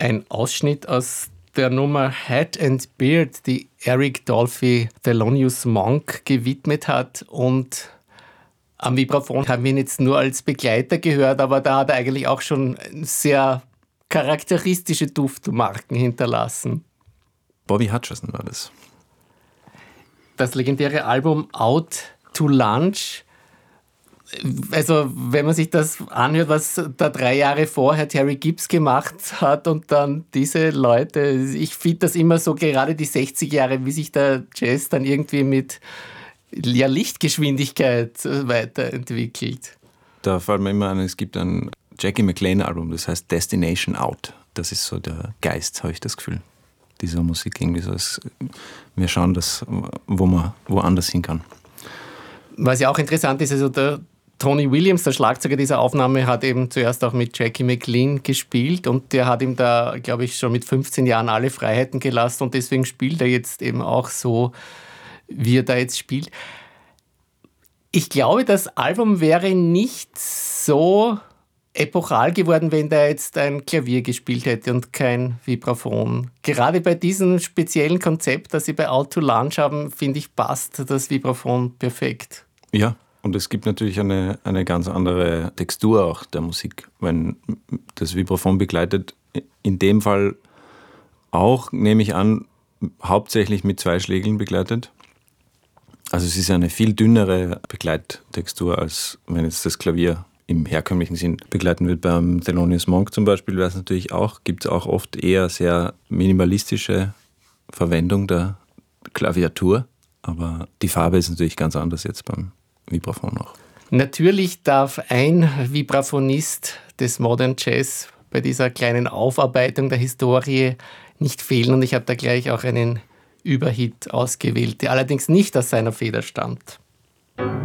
ein Ausschnitt aus der Nummer Hat and Beard, die Eric Dolphy Thelonious Monk gewidmet hat. Und am Vibraphon haben wir ihn jetzt nur als Begleiter gehört, aber da hat er eigentlich auch schon sehr charakteristische Duftmarken hinterlassen. Bobby Hutcherson war das. Das legendäre Album Out to Lunch. Also wenn man sich das anhört, was da 3 Jahre vorher Terry Gibbs gemacht hat und dann diese Leute, ich finde das immer so, gerade die 60 Jahre, wie sich der Jazz dann irgendwie mit Lichtgeschwindigkeit weiterentwickelt. Da fällt mir immer an, es gibt ein Jackie McLean-Album, das heißt Destination Out. Das ist so der Geist, habe ich das Gefühl, dieser Musik. Irgendwie so, wir schauen, wo man woanders hin kann. Was ja auch interessant ist, also der Tony Williams, der Schlagzeuger dieser Aufnahme, hat eben zuerst auch mit Jackie McLean gespielt und der hat ihm da, glaube ich, schon mit 15 Jahren alle Freiheiten gelassen und deswegen spielt er jetzt eben auch so, wie er da jetzt spielt. Ich glaube, das Album wäre nicht so epochal geworden, wenn da jetzt ein Klavier gespielt hätte und kein Vibraphon. Gerade bei diesem speziellen Konzept, das Sie bei Out to Lunch haben, finde ich, passt das Vibraphon perfekt. Ja, und es gibt natürlich eine ganz andere Textur auch der Musik, wenn das Vibraphon begleitet. In dem Fall auch, nehme ich an, hauptsächlich mit 2 Schlägeln begleitet. Also es ist eine viel dünnere Begleittextur, als wenn jetzt das Klavier im herkömmlichen Sinn begleiten wird. Beim Thelonious Monk zum Beispiel gibt es auch oft eher sehr minimalistische Verwendung der Klaviatur. Aber die Farbe ist natürlich ganz anders jetzt beim Vibraphon auch. Natürlich darf ein Vibraphonist des Modern Jazz bei dieser kleinen Aufarbeitung der Historie nicht fehlen. Und ich habe da gleich auch einen Überhit ausgewählt, der allerdings nicht aus seiner Feder stammt.